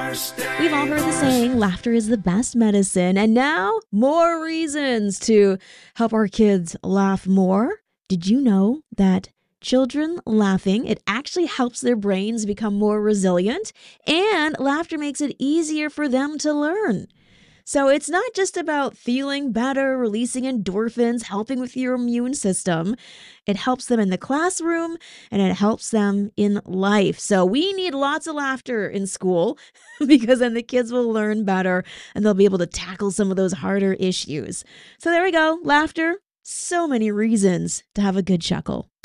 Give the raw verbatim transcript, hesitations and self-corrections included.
We've all heard the saying, laughter is the best medicine. And now, more reasons to help our kids laugh more. Did you know that children laughing, it actually helps their brains become more resilient, and laughter makes it easier for them to learn? So it's not just about feeling better, releasing endorphins, helping with your immune system. It helps them in the classroom and it helps them in life. So we need lots of laughter in school because then the kids will learn better and they'll be able to tackle some of those harder issues. So there we go. Laughter. So many reasons to have a good chuckle.